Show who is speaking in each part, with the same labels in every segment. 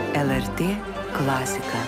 Speaker 1: LRT klasika.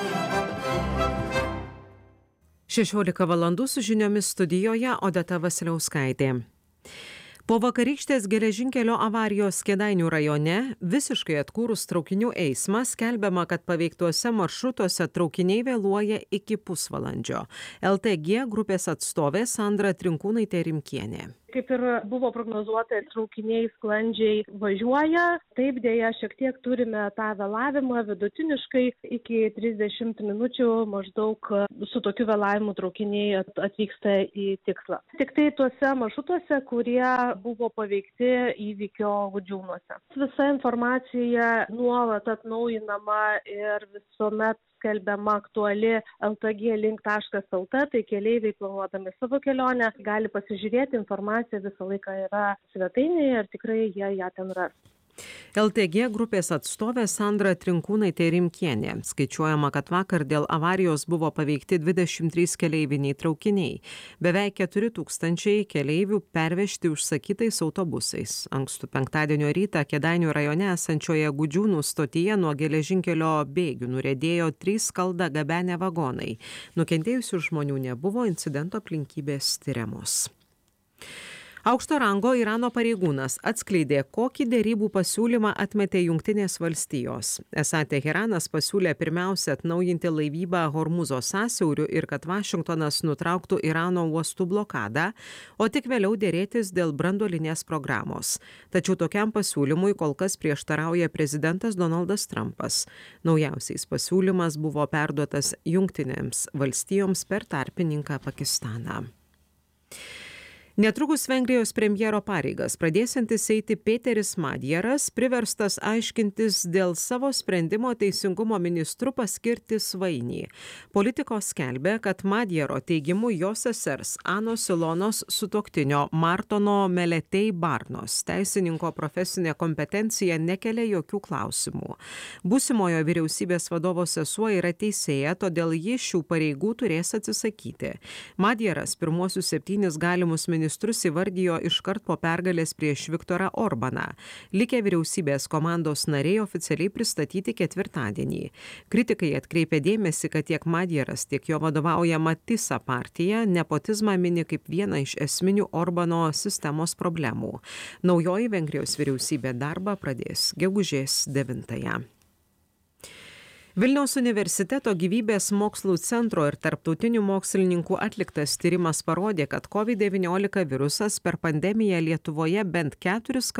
Speaker 1: 16 valandų su žiniomis studijoje Odeta Vasiliauskaitė. Po vakarykštės geležinkelio avarijos Kėdainių rajone visiškai atkūrus traukinių eismą skelbiama, kad paveiktuose maršrutuose traukiniai vėluoja iki pusvalandžio. LTG grupės atstovė Sandra Trinkūnaitė-Rimkienė.
Speaker 2: Kaip ir buvo prognozuota, traukiniai sklandžiai važiuoja. Taip, dėja, šiek tiek turime tą vėlavimą, vidutiniškai iki 30 minučių maždaug su tokiu vėlavimu traukiniai atvyksta į tikslą. Tik tai tuose maršrutuose, kurie buvo paveikti įvykio Gudžiūnuose. Visa informacija nuolat atnaujinama ir visuomet skelbiama aktuali ltglink.lt, tai keleiviai planuodami savo kelionę gali pasižiūrėti, informacija visą laiką yra svetainėje ir tikrai jie ją ten ras.
Speaker 1: LTG grupės atstovė Sandra Trinkūnaitė-Rimkienė. Skaičiuojama, kad vakar dėl avarijos buvo paveikti 23 keleiviniai traukiniai. Beveik 4000 keleivių pervežti užsakytais autobusais. Ankstų penktadienio rytą Kėdainių rajone esančioje Gudžiūnų stotyje nuo geležinkelio bėgių nuriedėjo 3 skaldą gabenę vagonai. Nukentėjusių žmonių nebuvo, incidento aplinkybės tiriamos. Aukšto rango Irano pareigūnas atskleidė, kokį derybų pasiūlymą atmetė Jungtinės valstijos. Esą Teheranas pasiūlė pirmiausia atnaujinti laivybą Hormuzo sąsiauriu ir kad Vašingtonas nutrauktų Irano uostų blokadą, o tik vėliau dėrėtis dėl branduolinės programos. Tačiau tokiam pasiūlymui kol kas prieštarauja prezidentas Donaldas Trumpas. Naujausiais pasiūlymas buvo perduotas Jungtinėms valstijoms per tarpininką Pakistaną. Netrukus Vengrijos premjero pareigas pradėsiantis eiti Peteris Madjaras priverstas aiškintis dėl savo sprendimo teisingumo ministru paskirti Svainį. Politikos skelbė, kad Madjaro teigimu jo sesers Anos Ilonos sutuoktinio Martono Meletei Barnos teisininko profesinė kompetencija nekelia jokių klausimų. Būsimojo vyriausybės vadovo sesuo yra teisėja, todėl ji šių pareigų turės atsisakyti. Madjaras pirmuosius 7 galimus ministrus įvardijo iškart po pergalės prieš Viktorą Orbaną. Likę vyriausybės komandos nariai oficialiai pristatyti ketvirtadienį. Kritikai atkreipė dėmesį, kad tiek Madjaras, tiek jo vadovaujama Tisa partija nepotizmą mini kaip vieną iš esminių Orbano sistemos problemų. Naujoji Vengrijos vyriausybė darbą pradės gegužės 9. Vilniaus universiteto gyvybės mokslų centro ir tarptautinių mokslininkų atliktas tyrimas parodė, kad COVID-19 virusas per pandemiją Lietuvoje bent 4